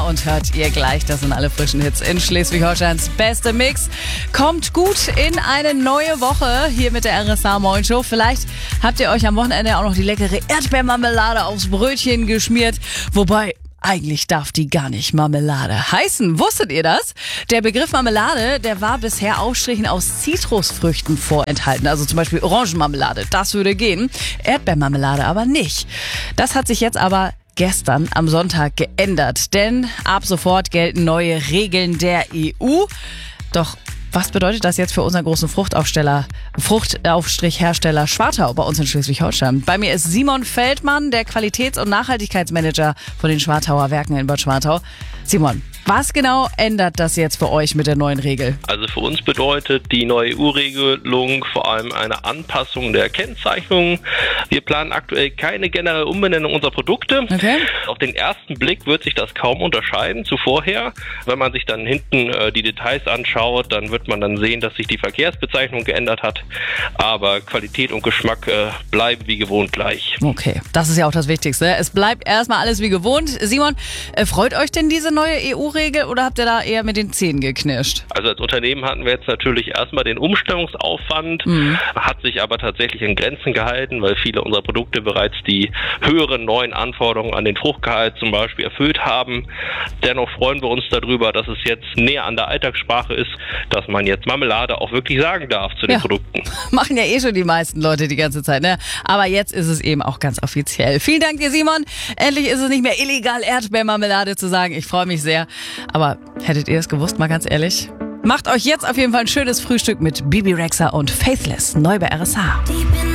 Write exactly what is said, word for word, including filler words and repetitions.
und hört ihr gleich. Das sind alle frischen Hits in Schleswig-Holsteins beste Mix. Kommt gut in eine neue Woche hier mit der R S A Morning Show. Vielleicht habt ihr euch am Wochenende auch noch die leckere Erdbeermarmelade aufs Brötchen geschmiert. Wobei, eigentlich darf die gar nicht Marmelade heißen. Wusstet ihr das? Der Begriff Marmelade, der war bisher Ausstrichen aus Zitrusfrüchten vorenthalten. Also zum Beispiel Orangenmarmelade, das würde gehen. Erdbeermarmelade aber nicht. Das hat sich jetzt aber gestern am Sonntag geändert. Denn ab sofort gelten neue Regeln der E U. Doch was bedeutet das jetzt für unseren großen Fruchtaufsteller, Fruchtaufstrichhersteller Schwartau bei uns in Schleswig-Holstein? Bei mir ist Simon Feldmann, der Qualitäts- und Nachhaltigkeitsmanager von den Schwartauer Werken in Bad Schwartau. Simon, was genau ändert das jetzt für euch mit der neuen Regel? Also für uns bedeutet die neue E U-Regelung vor allem eine Anpassung der Kennzeichnung. Wir planen aktuell keine generelle Umbenennung unserer Produkte. Okay. Auf den ersten Blick wird sich das kaum unterscheiden zu vorher. Wenn man sich dann hinten äh, die Details anschaut, dann wird man dann sehen, dass sich die Verkehrsbezeichnung geändert hat. Aber Qualität und Geschmack äh, bleiben wie gewohnt gleich. Okay, das ist ja auch das Wichtigste. Es bleibt erstmal alles wie gewohnt. Simon, äh, freut euch denn diese neue E U-Regel oder habt ihr da eher mit den Zähnen geknirscht? Also als Unternehmen hatten wir jetzt natürlich erstmal den Umstellungsaufwand, mhm. hat sich aber tatsächlich in Grenzen gehalten, weil viele unserer Produkte bereits die höheren neuen Anforderungen an den Fruchtgehalt zum Beispiel erfüllt haben. Dennoch freuen wir uns darüber, dass es jetzt näher an der Alltagssprache ist, dass man jetzt Marmelade auch wirklich sagen darf zu den ja. Produkten. Machen ja eh schon die meisten Leute die ganze Zeit, ne? Aber jetzt ist es eben auch ganz offiziell. Vielen Dank dir, Simon. Endlich ist es nicht mehr illegal, Erdbeermarmelade zu sagen. Ich freue mich sehr. Aber hättet ihr es gewusst, mal ganz ehrlich? Macht euch jetzt auf jeden Fall ein schönes Frühstück mit Bibi Rexha und Faithless, neu bei R S H.